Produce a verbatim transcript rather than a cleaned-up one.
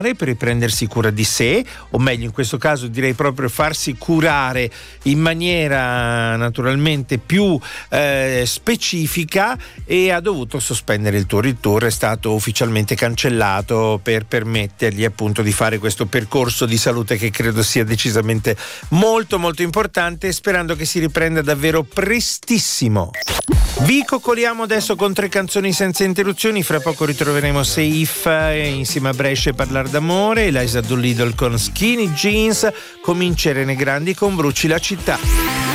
per riprendersi cura di sé, o meglio in questo caso direi proprio farsi curare in maniera naturalmente più eh, specifica, e ha dovuto sospendere il tour. Il tour è stato ufficialmente cancellato per permettergli appunto di fare questo percorso di salute che credo sia decisamente molto molto importante, sperando che si riprenda davvero prestissimo. Vi coccoliamo adesso con tre canzoni senza interruzioni. Fra poco ritroveremo Safe insieme a Brescia e Parlare d'amore, Eliza Doolittle con Skinny Jeans, comincia Irene Grandi con Bruci la città.